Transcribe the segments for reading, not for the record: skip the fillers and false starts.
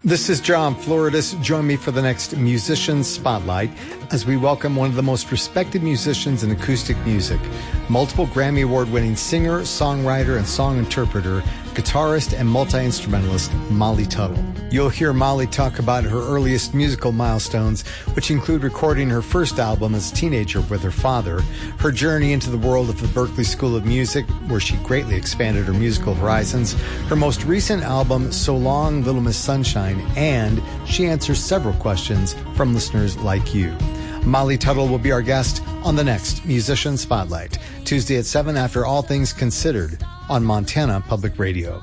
This is John Floridis. Join me for the next Musician Spotlight as we welcome one of the most respected musicians in acoustic music, multiple Grammy Award-winning singer, songwriter, and song interpreter, guitarist, and multi-instrumentalist Molly Tuttle. You'll hear Molly talk about her earliest musical milestones, which include recording her first album as a teenager with her father, her journey into the world of the Berklee School of Music, where she greatly expanded her musical horizons, her most recent album, So Long, Little Miss Sunshine, and she answers several questions from listeners like you. Molly Tuttle will be our guest on the next Musician Spotlight, Tuesday at 7 after All Things Considered on Montana Public Radio.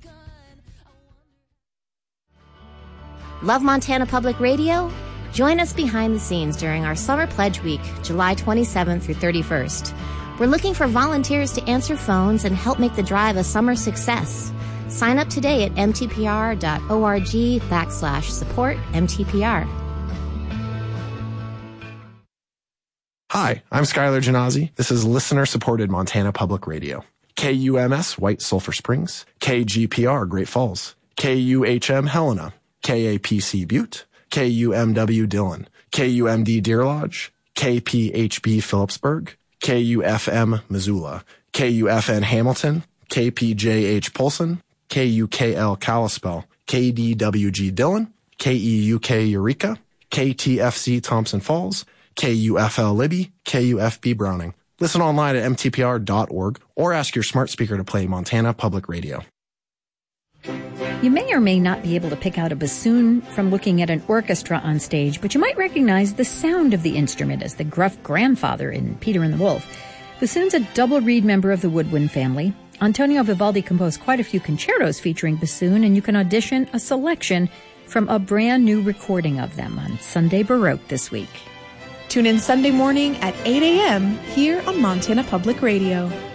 Love Montana Public Radio? Join us behind the scenes during our Summer Pledge Week, July 27th through 31st. We're looking for volunteers to answer phones and help make the drive a summer success. Sign up today at mtpr.org/support-MTPR. Hi, I'm Skylar Janazi. This is listener-supported Montana Public Radio. KUMS, White Sulphur Springs. KGPR, Great Falls. KUHM, Helena. KAPC, Butte. KUMW, Dillon. KUMD, Deer Lodge. KPHB, Phillipsburg. KUFM, Missoula. KUFN, Hamilton. KPJH, Polson. KUKL, Kalispell. KDWG, Dillon. KEUK, Eureka. KTFC, Thompson Falls. KUFL, Libby. KUFB, Browning. Listen online at mtpr.org or ask your smart speaker to play Montana Public Radio. You may or may not be able to pick out a bassoon from looking at an orchestra on stage, but you might recognize the sound of the instrument as the gruff grandfather in Peter and the Wolf. Bassoon's a double reed member of the woodwind family. Antonio Vivaldi composed quite a few concertos featuring bassoon, and you can audition a selection from a brand new recording of them on Sunday Baroque this week. Tune in Sunday morning at 8 a.m. here on Montana Public Radio.